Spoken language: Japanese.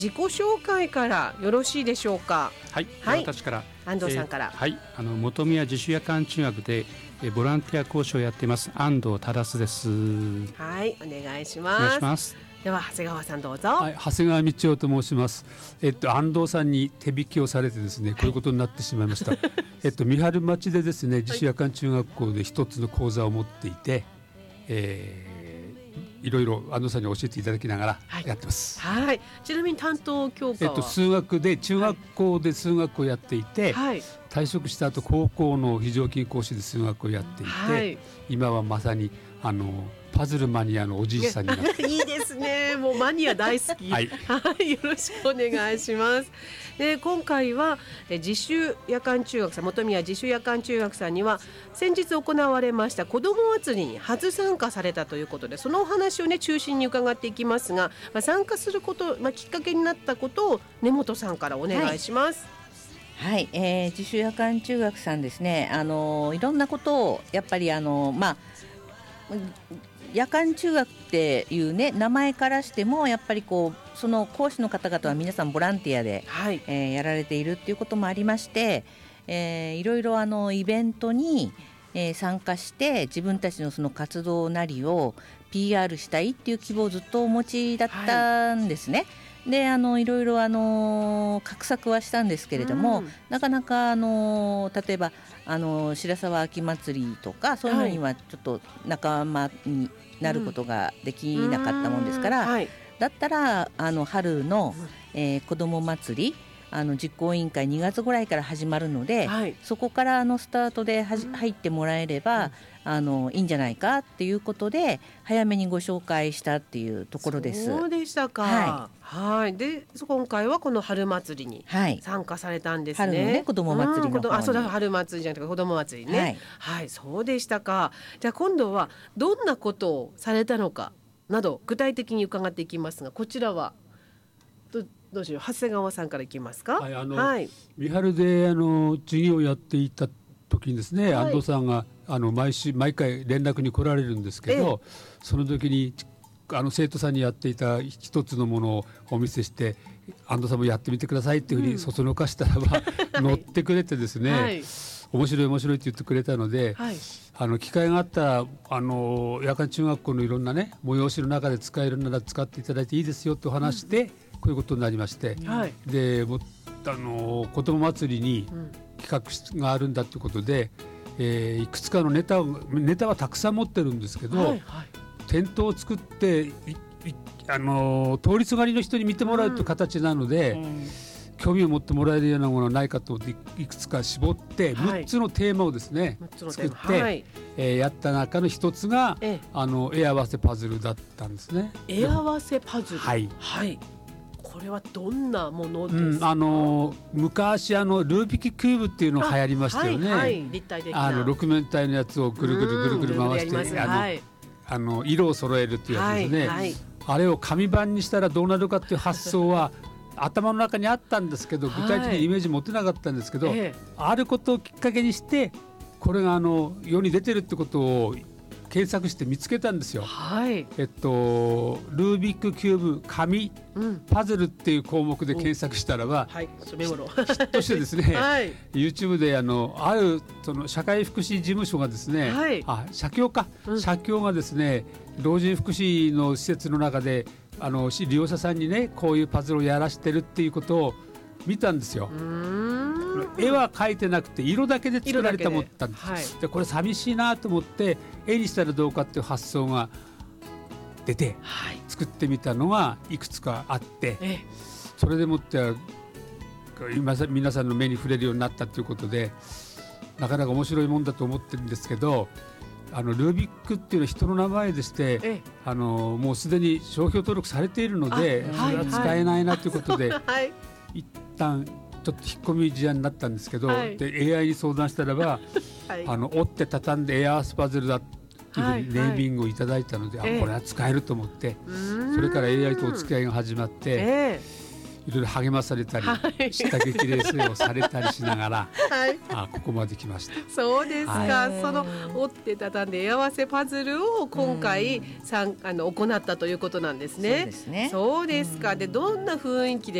自己紹介からよろしいでしょうか。 はい、私から安藤さんから、 本宮自主夜間中学でボランティア講師をやっています安藤忠です。 はい、お願いします。では長谷川さんどうぞ。 はい、長谷川道夫と申します。安藤さんに手引きをされてですね、こういうことになってしまいました。三春町でですね、自主夜間中学校で一つの講座を持っていて、いろいろ安藤さんに教えていただきながらやってます。 はい、ちなみに担当教科は、 数学で中学校で数学をやっていて、退職した後高校の非常勤講師で数学をやっていて、今はまさにパズルマニアのおじいさんになっていいですね。もうマニア大好き。はい、よろしくお願いします。で、今回は自主夜間中学さん、本宮自主夜間中学さんには先日行われました子ども祭りに初参加されたということで、そのお話をね中心に伺っていきますが、参加すること、きっかけになったことを根本さんからお願いします。 はい、自主夜間中学さんですね、いろんなことをやっぱり夜間中学っていうね名前からしてもやっぱりその講師の方々は皆さんボランティアで、やられているっていうこともありまして、いろいろイベントに、参加して自分たちのその活動なりを PR したいっていう希望をずっとお持ちだったんですね。でいろいろ画策はしたんですけれども、なかなか例えば白沢秋祭りとかそういうのにはちょっと仲間になることができなかったもんですから、だったら春の、子ども祭り実行委員会2月ぐらいから始まるので、そこからスタートで入ってもらえれば、いいんじゃないかっていうことで早めにご紹介したっていうところです。 そうでしたか。で今回はこの春祭りに参加されたんですね。 春のね子ども祭りの方に。 そうだ、春祭りじゃなくて子ども祭りね。そうでしたか。じゃあ今度はどんなことをされたのかなど具体的に伺っていきますが、こちらはどうしよう、長谷川さんからいきますか。 三春で授業をやっていた時にですね、安藤さんが毎回連絡に来られるんですけど、その時に生徒さんにやっていた一つのものをお見せして、安藤さんもやってみてくださいっていうふうにそそのかしたらば、乗ってくれてですね、面白い面白いって言ってくれたので、機会があったら夜間中学校のいろんなね催しの中で使えるなら使っていただいていいですよと話して、こういうことになりまして、で子ども祭りに企画があるんだということで、いくつかのネタはたくさん持ってるんですけど、店頭を作って通りすがりの人に見てもらうという形なので、興味を持ってもらえるようなものはないかと思っていくつか絞って6つのテーマをですね、作って、やった中の一つが絵合わせパズルだったんですね。 絵合わせパズル、これはどんなものですか。 昔ルービックキューブっていうのが流行りましたよね。 立体的な 6面体のやつをぐるぐるぐるぐる回して色を揃えるっていうやつですね。あれを紙板にしたらどうなるかっていう発想は頭の中にあったんですけど、具体的にイメージ持てなかったんですけど、あることをきっかけにしてこれが世に出てるってことを検索して見つけたんですよ。ルービックキューブ紙、パズルっていう項目で検索したらば、ヒットしてですね、YouTube であるその社会福祉事務所がですね、社協がですね、老人福祉の施設の中で利用者さんにねこういうパズルをやらしてるっていうことを見たんですよ。絵は描いてなくて色だけで作られたものだったんです。でこれ寂しいなと思って絵にしたらどうかっていう発想が出て、作ってみたのがいくつかあって、それでもって皆さんの目に触れるようになったということで、なかなか面白いもんだと思ってるんですけど、ルービックっていうのは人の名前でして、もうすでに商標登録されているので、それは使えないなということで、一旦ちょっと引っ込み思案になったんですけど、で AI に相談したらば、折って畳んでエアースパズルだっていうふうにネーミングをいただいたので、これは使えると思って、それから AI とお付き合いが始まって、 いろいろ励まされたり、下激励生をされたりしながら、ここまで来ました。 そうですか、その折って畳んで絵合わせパズルを今回行ったということなんですね。 そうですね。 そうですか。でどんな雰囲気で